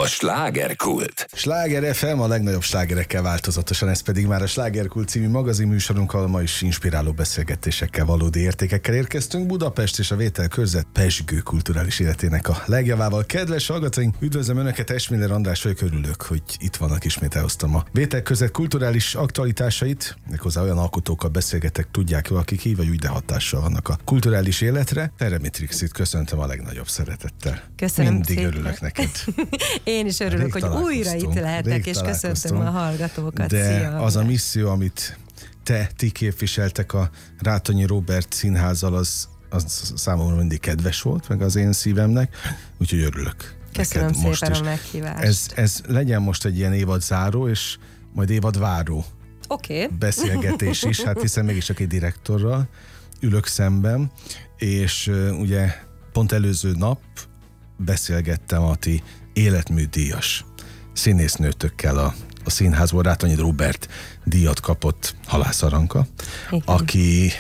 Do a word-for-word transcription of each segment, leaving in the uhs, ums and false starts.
A slágerkult. Sláger ef em, a legnagyobb slágerekkel változatosan, ez pedig már a Slágerkult című magazinműsorunkkal, ma is inspiráló beszélgetésekkel, valódi értékekkel érkeztünk. Budapest és a vételkörzet pezsgő kulturális életének a legjavával. Kedves hallgatóink, üdvözlöm Önöket, Esmiller András vagyok, örülök, hogy itt vannak, ismét elhoztam a vételkörzet kulturális aktualitásait. Méghozzá olyan alkotókkal beszélgetek, tudják jól, akik így vagy úgy, de hatással vannak a kulturális életre. Teremitrixit köszöntöm a legnagyobb szeretettel. Köszönöm Mindig szépen. Örülök neked. Én is örülök, Rég hogy újra itt lehetek, és köszöntöm a hallgatókat. De Szia, az a misszió, amit te, ti képviseltek a Rátonyi Róbert Színházzal, az, az számomra mindig kedves volt, meg az én szívemnek, úgyhogy örülök. Köszönöm szépen most a meghívást. Ez, ez legyen most egy ilyen évadzáró, és majd évadváró okay. beszélgetés is, hát hiszen mégis csak egy direktorral ülök szemben, és uh, ugye pont előző nap beszélgettem a ti életműdíjas színésznőtökkel a, a színházból. Rátonyi Róbert díjat kapott Halász Aranka, Igen. akivel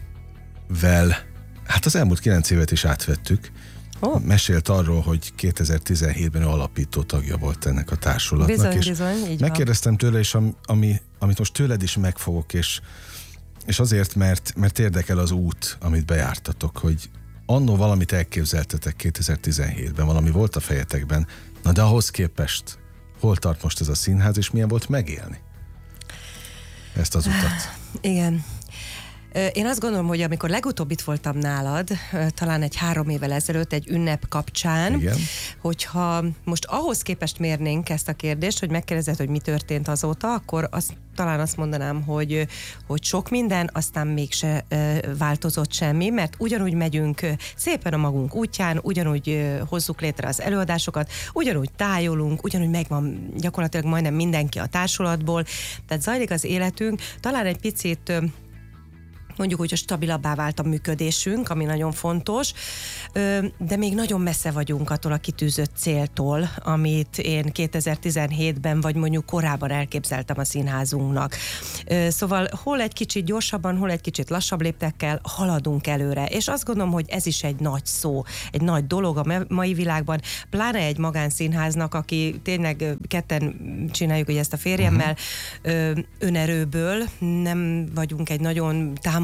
hát az elmúlt kilenc évet is átvettük. Oh. Mesélt arról, hogy kétezer-tizenhétben ő alapító tagja volt ennek a társulatnak. Bizony, és bizony, így megkérdeztem van. tőle, és ami, ami, amit most tőled is megfogok, és, és azért, mert, mert érdekel az út, amit bejártatok, hogy annó valamit elképzeltetek kétezer-tizenhétben, valami volt a fejetekben, na de ahhoz képest hol tart most ez a színház, és milyen volt megélni ezt az utat? Igen. Én azt gondolom, hogy amikor legutóbb itt voltam nálad, talán egy három évvel ezelőtt, egy ünnep kapcsán, Igen. hogyha most ahhoz képest mérnénk ezt a kérdést, hogy megkérdezed, hogy mi történt azóta, akkor azt, talán azt mondanám, hogy, hogy sok minden, aztán mégse változott semmi, mert ugyanúgy megyünk szépen a magunk útján, ugyanúgy hozzuk létre az előadásokat, ugyanúgy tájolunk, ugyanúgy megvan gyakorlatilag majdnem mindenki a társulatból, tehát zajlik az életünk, talán egy picit mondjuk úgy, hogy stabilabbá vált a működésünk, ami nagyon fontos, de még nagyon messze vagyunk attól a kitűzött céltól, amit én kétezer-tizenhétben, vagy mondjuk korábban elképzeltem a színházunknak. Szóval hol egy kicsit gyorsabban, hol egy kicsit lassabb léptekkel haladunk előre, és azt gondolom, hogy ez is egy nagy szó, egy nagy dolog a mai világban, pláne egy magánszínháznak, aki tényleg ketten csináljuk ugye ezt a férjemmel, uh-huh. önerőből, nem vagyunk egy nagyon támogatott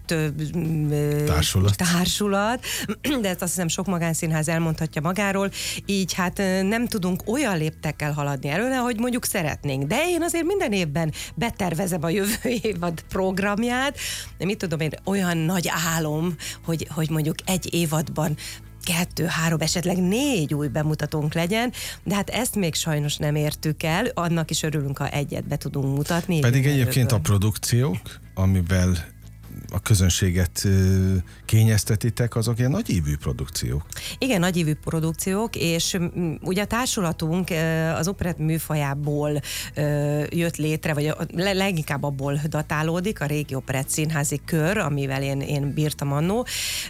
Társulat. társulat, de ezt azt hiszem sok magánszínház elmondhatja magáról, így hát nem tudunk olyan léptekkel haladni előre, hogy mondjuk szeretnénk. De én azért minden évben betervezem a jövő évad programját, de mit tudom én, olyan nagy álom, hogy, hogy mondjuk egy évadban kettő, három, esetleg négy új bemutatónk legyen, de hát ezt még sajnos nem értük el, annak is örülünk, ha egyet be tudunk mutatni. Pedig egyébként a produkciók, amivel a közönséget ö, kényeztetitek, azok ilyen nagyívű produkciók. Igen, nagyívű produkciók, és m, ugye a társulatunk az operett műfajából ö, jött létre, vagy a, leginkább abból datálódik, a régi operett színházi kör, amivel én, én bírtam annó,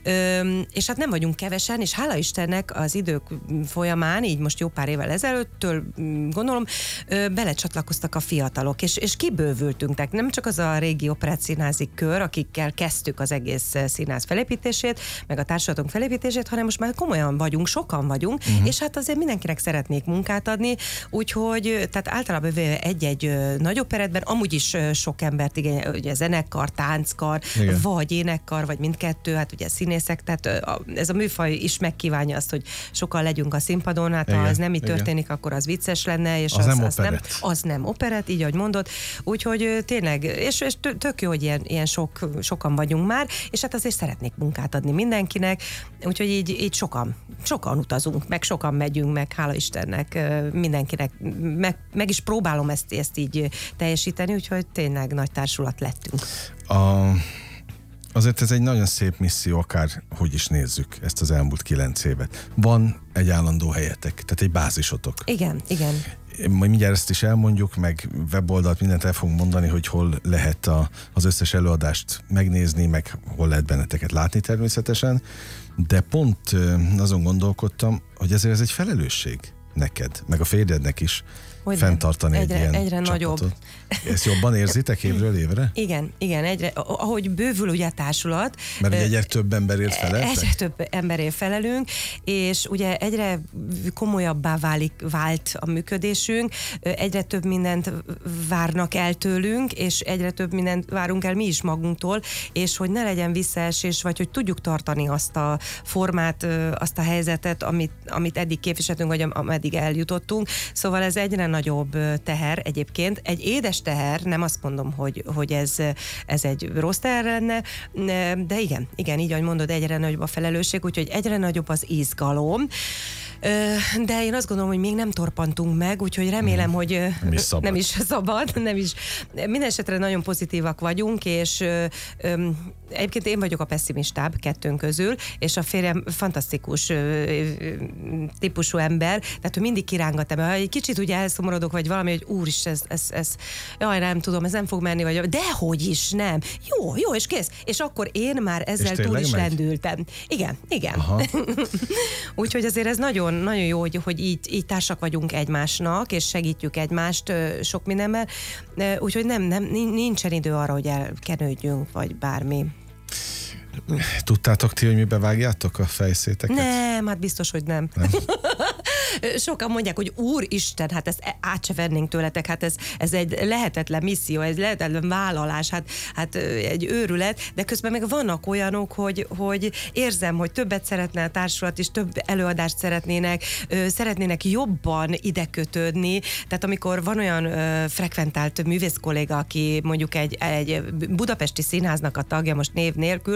ö, és hát nem vagyunk kevesen, és hála Istennek az idők folyamán, így most jó pár évvel ezelőttől gondolom, ö, belecsatlakoztak a fiatalok, és, és kibővültünk, nem csak az a régi operett színházi kör, akikkel kezdtük az egész színház felépítését, meg a társulatunk felépítését, hanem most már komolyan vagyunk, sokan vagyunk, uh-huh. és hát azért mindenkinek szeretnék munkát adni, úgyhogy tehát általában egy-egy nagy operettben amúgy is sok embert igényel, ugye zenekar, tánckar, igen. vagy énekkar, vagy mindkettő, hát ugye színészek, tehát ez a műfaj is megkívánja azt, hogy sokan legyünk a színpadon, hát igen, ha ez nem így történik, igen. akkor az vicces lenne, és az, az, nem, az, nem, az nem operett, így ahogy mondod, úgyhogy tényleg, és, és tök jó, hogy ilyen, ilyen sok, sokan vagyunk már, és hát azért szeretnék munkát adni mindenkinek, úgyhogy így, így sokan, sokan utazunk, meg sokan megyünk, meg hála Istennek mindenkinek, meg, meg is próbálom ezt, ezt így teljesíteni, úgyhogy tényleg nagy társulat lettünk. A, azért ez egy nagyon szép misszió, akár hogy is nézzük ezt az elmúlt kilenc évet. Van egy állandó helyetek, tehát egy bázisotok. Igen, igen. Majd mindjárt ezt is elmondjuk, meg weboldalt, mindent el fogunk mondani, hogy hol lehet a, az összes előadást megnézni, meg hol lehet benneteket látni természetesen, de pont azon gondolkodtam, hogy ezért ez egy felelősség neked, meg a férjednek is, Hogy fenntartani egyre, egy ilyen egyre csapatot. Nagyobb. Ezt jobban érzitek évről évre? Igen, igen, egyre, ahogy bővül ugye a társulat. Mert ugye egyre több emberért feleltek? Egyre több emberért felelünk, és ugye egyre komolyabbá válik, vált a működésünk, egyre több mindent várnak el tőlünk, és egyre több mindent várunk el mi is magunktól, és hogy ne legyen visszaesés, vagy hogy tudjuk tartani azt a formát, azt a helyzetet, amit, amit eddig képviseltünk, vagy ameddig eljutottunk. Szóval ez egyre nagyobb teher egyébként. Egy édes teher, nem azt mondom, hogy, hogy ez, ez egy rossz teher lenne, de igen, igen, így ahogy mondod, egyre nagyobb a felelősség, úgyhogy egyre nagyobb az izgalom. De én azt gondolom, hogy még nem torpantunk meg, úgyhogy remélem, hmm. hogy nem is szabad. Nem is szabad, nem is. Minden esetre nagyon pozitívak vagyunk, és egyébként én vagyok a pessimistább kettőnk közül, és a férjem fantasztikus típusú ember, tehát ő mindig kirángat ebbe. Ha egy kicsit ugye elszomorodok, vagy valami, hogy úristen, ez, ez, ez, jaj, nem tudom, ez nem fog menni, vagy dehogy is, nem. Jó, jó, és kész. És akkor én már ezzel túl is megy? lendültem. Igen, igen. Úgyhogy azért ez nagyon, nagyon jó, hogy, hogy így, így társak vagyunk egymásnak, és segítjük egymást sok mindenben. Úgyhogy nem, nem, nincsen idő arra, hogy elkenődjünk, vagy bármi. Tudtátok ti, hogy mi bevágjátok a fejszéteket? Nem, hát biztos, hogy nem. nem. Sokan mondják, hogy úristen, hát ezt át se vennénk tőletek, hát ez, ez egy lehetetlen misszió, ez lehetetlen vállalás, hát, hát egy őrület, de közben meg vannak olyanok, hogy, hogy érzem, hogy többet szeretne a társulat is, több előadást szeretnének, szeretnének jobban ide kötődni, tehát amikor van olyan frekventált művész kolléga, aki mondjuk egy, egy budapesti színháznak a tagja, most név nélkül,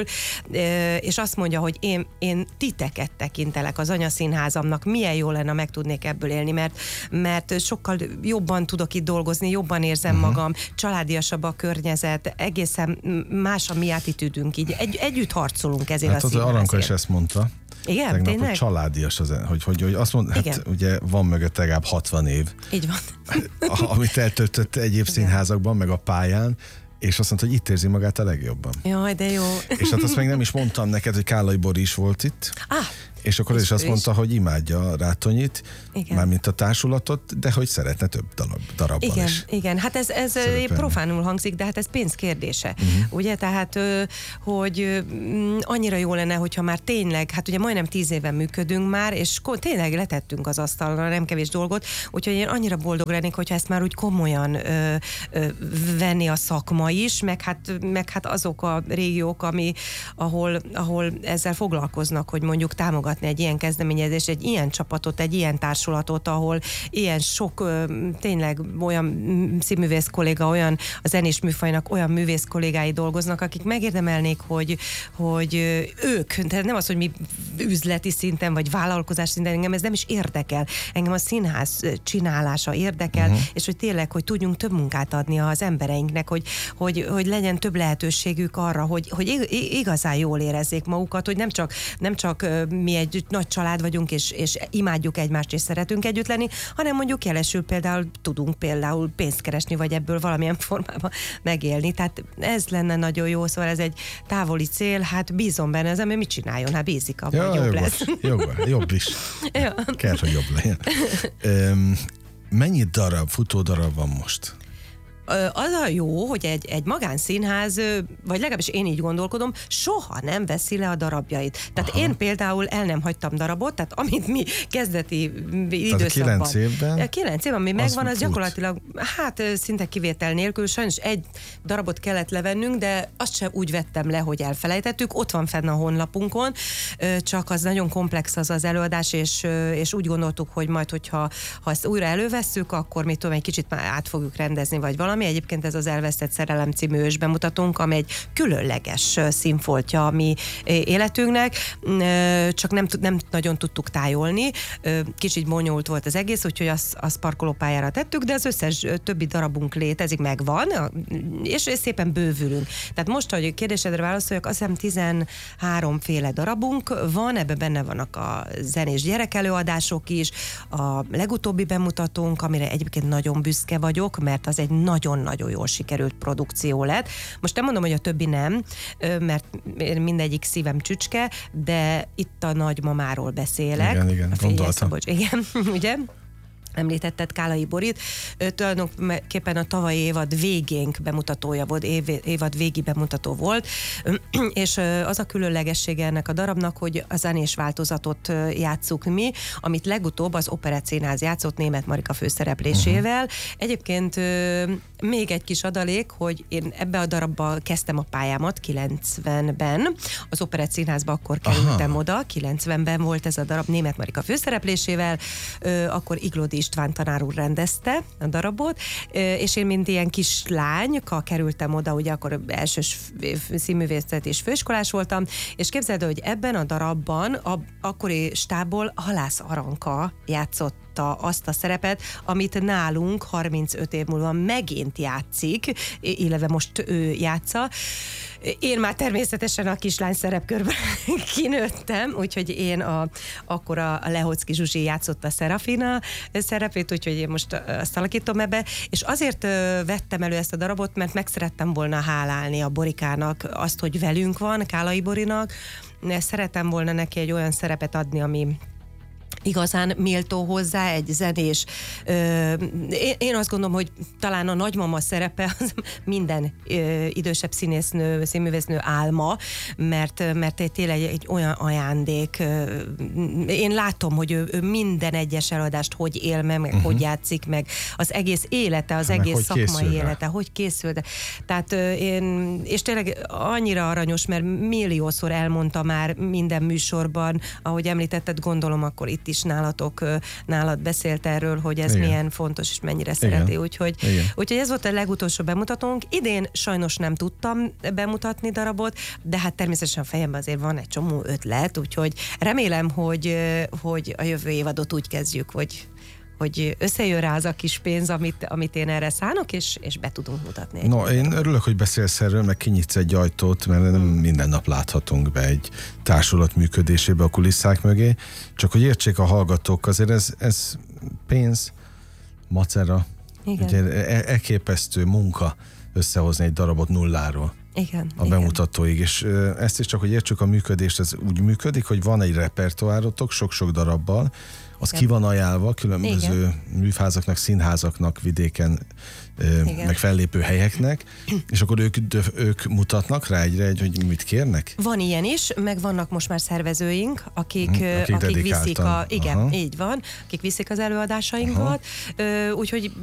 és azt mondja, hogy én, én titeket tekintelek az anyaszínházamnak, milyen jó lenne, meg tudnék ebből élni, mert, mert sokkal jobban tudok itt dolgozni, jobban érzem uh-huh. magam, családiasabb a környezet, egészen más a mi attitűdünk, így egy, együtt harcolunk ezért hát a színházért. Aranka is ezt mondta. Igen, tegnap, tényleg? hogy családias, az, hogy, hogy, hogy azt mond, hát ugye van mögött legalább hatvan év. Így van. Amit eltöltött egyéb színházakban, meg a pályán, és azt mondta, hogy itt érzi magát a legjobban. Jaj, de jó. És hát azt még nem is mondtam neked, hogy Kállai Bori is volt itt. Ah, és akkor is azt mondta, hogy imádja a Rátonyit, igen. mármint a társulatot, de hogy szeretne több darab, darabban igen, is. Igen, hát ez, ez profánul hangzik, de hát ez pénz kérdése. Uh-huh. Ugye, tehát, hogy annyira jó lenne, hogyha már tényleg, hát ugye majdnem tíz éven működünk már, és tényleg letettünk az asztalra nem kevés dolgot, úgyhogy én annyira boldog lennék, hogyha ezt már úgy komolyan ö, ö, venni a szakma is, meg hát, meg hát azok a régiók, ami, ahol, ahol ezzel foglalkoznak, hogy mondjuk támogatni egy ilyen kezdeményezést, egy ilyen csapatot, egy ilyen társulatot, ahol ilyen sok tényleg olyan színművész kolléga, olyan a zenés műfajnak olyan művész kollégái dolgoznak, akik megérdemelnék, hogy, hogy ők, tehát nem az, hogy mi üzleti szinten, vagy vállalkozás szinten, engem ez nem is érdekel. Engem a színház csinálása érdekel, uh-huh. és hogy tényleg, hogy tudjunk több munkát adni az embereinknek, hogy, hogy, hogy legyen több lehetőségük arra, hogy, hogy igazán jól érezzék magukat, hogy nem csak, nem csak mi egy nagy család vagyunk, és, és imádjuk egymást, és szeretünk együtt lenni, hanem mondjuk jelesül például tudunk például pénzt keresni, vagy ebből valamilyen formában megélni. Tehát ez lenne nagyon jó, szóval ez egy távoli cél, hát bízom benne, az ember mit csináljon? Hát bízik abban, ja, hogy jobb jogos, lesz. Jobb, jobb is. Ja. Kell, hogy jobb legyen. Um, mennyi darab, futódarab van most? Az a jó, hogy egy, egy magánszínház, vagy legalábbis én így gondolkodom, soha nem veszi le a darabjait. Tehát Aha. én például el nem hagytam darabot, tehát amit mi kezdeti időszakban. kilenc évben? kilenc évben, ami megvan, az fut. Gyakorlatilag, hát szinte kivétel nélkül, sajnos egy darabot kellett levennünk, de azt sem úgy vettem le, hogy elfelejtettük. Ott van fenn a honlapunkon, csak az nagyon komplex az az előadás, és, és úgy gondoltuk, hogy majd, hogyha ha ezt újra elővesszük, akkor mit tudom, egy kicsit már át fogjuk rendezni, vagy valami. Egyébként ez az Elvesztett szerelem című ősbemutatónk, ami egy különleges színfoltja a mi életünknek, csak nem, nem nagyon tudtuk tájolni. Kicsit bonyolult volt az egész, úgyhogy azt, azt parkolópályára tettük, de az összes többi darabunk létezik, megvan, és szépen bővülünk. Tehát most, hogy kérdésedre válaszoljak, azt hiszem tizenhárom féle darabunk van, ebben benne vannak a zenés gyerekelőadások is, a legutóbbi bemutatónk, amire egyébként nagyon büszke vagyok, mert az egy nagyon-nagyon jól sikerült produkció lett. Most nem mondom, hogy a többi nem, mert mindegyik szívem csücske, de itt a nagymamáról beszélek. Igen, igen, gondoltam. Igen, ugye? említetted Kálai Borit, ő tulajdonképpen a tavalyi évad végénk bemutatója volt, év, évad végi bemutató volt, és az a különlegessége ennek a darabnak, hogy a zenés változatot játsszuk mi, amit legutóbb az Operett Színház játszott Németh Marika főszereplésével. Uh-huh. Egyébként még egy kis adalék, hogy én ebbe a darabba kezdtem a pályámat kilencvenben, az Operett Színházba akkor kerültem Aha. oda, kilencvenben volt ez a darab Németh Marika főszereplésével, akkor Iglódi István tanár úr rendezte a darabot, és én mint ilyen kislányka kerültem oda, ugye akkor elsős színművészet és főiskolás voltam, és képzeld, hogy ebben a darabban a akkori stábból Halász Aranka játszott azt a szerepet, amit nálunk harmincöt év múlva megint játszik, illetve most ő játsza. Én már természetesen a kislány szerepkörben kinőttem, úgyhogy én a, akkor a Lehocki Zsuzsi játszott a Szerafina szerepét, úgyhogy én most azt alakítom ebbe, és azért vettem elő ezt a darabot, mert meg szerettem volna hálálni a Borikának azt, hogy velünk van, Kálai Borinak, szerettem volna neki egy olyan szerepet adni, ami igazán méltó hozzá, egy zenés. Ö, én azt gondolom, hogy talán a nagymama szerepe az minden ö, idősebb színésznő, színművésznő álma, mert, mert egy tényleg egy olyan ajándék. Én látom, hogy ő, ő minden egyes eladást hogy él meg, meg uh-huh. hogy játszik meg, az egész élete, az meg egész szakmai élete, hogy készül. Tehát ö, én, és tényleg annyira aranyos, mert milliószor elmondta már minden műsorban, ahogy említetted, gondolom akkor itt is nálatok, nálad beszélt erről, hogy ez Igen. milyen fontos, és mennyire Igen. szereti. Úgyhogy, úgyhogy ez volt a legutolsó bemutatónk. Idén sajnos nem tudtam bemutatni darabot, de hát természetesen a fejemben azért van egy csomó ötlet, úgyhogy remélem, hogy, hogy a jövő évadot úgy kezdjük, hogy hogy összejön rá az a kis pénz, amit, amit én erre szánok, és, és be tudunk mutatni. No, én örülök, hogy beszélsz erről, meg kinyitsz egy ajtót, mert nem minden nap láthatunk be egy társulat működésébe a kulisszák mögé. Csak hogy értsék a hallgatók, azért ez, ez pénz, macera, elképesztő munka összehozni egy darabot nulláról. Igen, a igen. bemutatóig, és ezt is csak, hogy értsük a működést, ez úgy működik, hogy van egy repertoárotok sok-sok darabbal, az Igen. ki van ajánlva különböző Igen. műfázaknak, színházaknak, vidéken, Igen. meg fellépő helyeknek, és akkor ők, ők mutatnak rá egyre, egy, hogy mit kérnek? Van ilyen is, meg vannak most már szervezőink, akik, akik, akik viszik a, igen, Aha. így van, akik viszik az előadásainkat, úgyhogy